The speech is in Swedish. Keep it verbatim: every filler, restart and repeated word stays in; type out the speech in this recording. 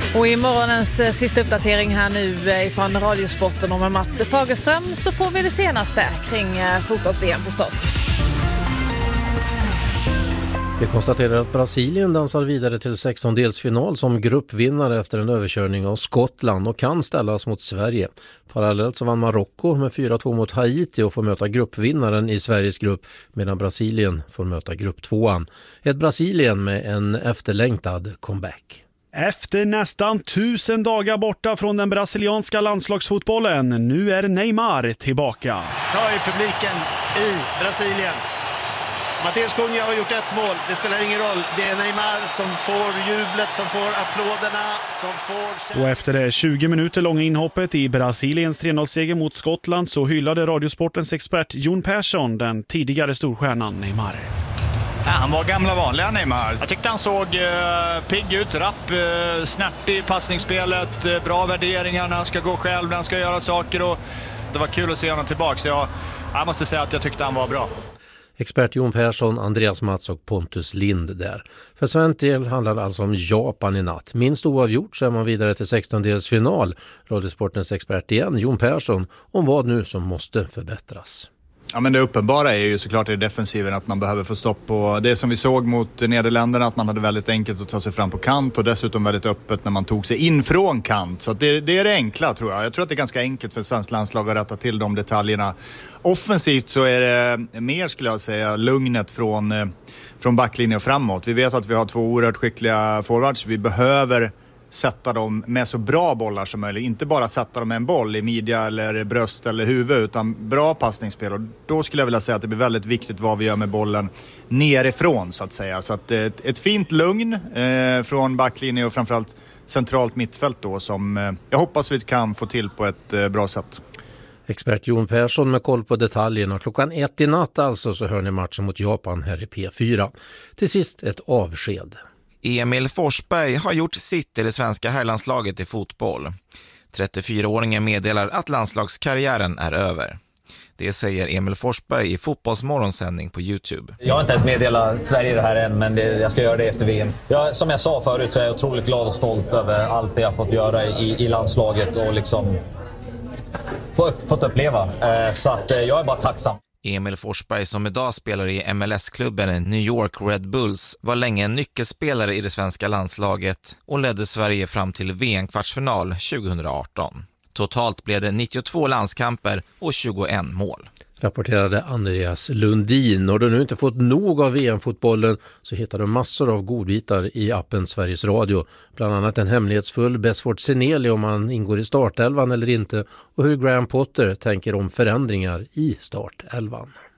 Och i morgonens sista uppdatering här nu ifrån Radiosporten och med Mats Fagerström så får vi det senaste kring fotbolls-V M förstås. Vi konstaterar att Brasilien dansar vidare till sextondelsfinal som gruppvinnare efter en överkörning av Skottland och kan ställas mot Sverige. Parallellt så vann Marocko med fyra två mot Haiti och får möta gruppvinnaren i Sveriges grupp medan Brasilien får möta grupptvåan. Ett Brasilien med en efterlängtad comeback. Efter nästan tusen dagar borta från den brasilianska landslagsfotbollen, nu är Neymar tillbaka. Hör ju publiken i Brasilien. Matteus Cunha har gjort ett mål, det spelar ingen roll. Det är Neymar som får jublet, som får applåderna, som får... Och efter det tjugo minuter långa inhoppet i Brasiliens tre noll-seger mot Skottland så hyllade Radiosportens expert Jon Persson den tidigare storstjärnan Neymar. Ja, han var gamla vanliga Neymar. Jag tyckte han såg eh, pigg ut, rapp, eh, snärtig i passningsspelet, eh, bra värderingar när han ska gå själv, när han ska göra saker. Och det var kul att se honom tillbaka, så jag, jag måste säga att jag tyckte han var bra. Expert Jon Persson, Andreas Mats och Pontus Lind där. För svensk del handlar det alltså om Japan i natt. Minst oavgjort så är man vidare till sextondelsfinal. Radiosportens expert igen, Jon Persson, om vad nu som måste förbättras. Ja, men det uppenbara är ju såklart i defensiven att man behöver få stopp på det som vi såg mot Nederländerna, att man hade väldigt enkelt att ta sig fram på kant och dessutom väldigt öppet när man tog sig in från kant. Så det, det är det enkla, tror jag. Jag tror att det är ganska enkelt för svensk landslag att rätta till de detaljerna. Offensivt så är det mer, skulle jag säga, lugnet från, från backlinjen och framåt. Vi vet att vi har två oerhört skickliga forwards. Vi behöver sätta dem med så bra bollar som möjligt. Inte bara sätta dem med en boll i midja eller bröst eller huvud, utan bra passningsspel. Och då skulle jag vilja säga att det blir väldigt viktigt vad vi gör med bollen nerifrån, så att säga. Så att ett, ett fint lugn eh, från backlinjen och framförallt centralt mittfält då, som eh, jag hoppas vi kan få till på ett eh, bra sätt. Expert Jon Persson med koll på detaljerna. Klockan ett i natt alltså så hör ni matchen mot Japan här i P fyra. Till sist ett avsked. Emil Forsberg har gjort sitt i det svenska herrlandslaget i fotboll. trettiofyraåringen meddelar att landslagskarriären är över. Det säger Emil Forsberg i Fotbollsmorgonsändning på YouTube. Jag har inte ens meddelat Sverige det här än, men det, jag ska göra det efter V M. Jag, som jag sa förut så är jag otroligt glad och stolt över allt det jag fått göra i, i landslaget och liksom få, fått uppleva. Eh, så att, eh, jag är bara tacksam. Emil Forsberg, som idag spelar i M L S-klubben New York Red Bulls, var länge en nyckelspelare i det svenska landslaget och ledde Sverige fram till V M-kvartsfinal tjugohundraarton. Totalt blev det nittiotvå landskamper och tjugoett mål. Rapporterade Andreas Lundin. Och du nu inte fått nog av V M-fotbollen så hittar du massor av godbitar i appen Sveriges Radio. Bland annat en hemlighetsfull Besford Seneli om man ingår i startelvan eller inte och hur Graham Potter tänker om förändringar i startelvan.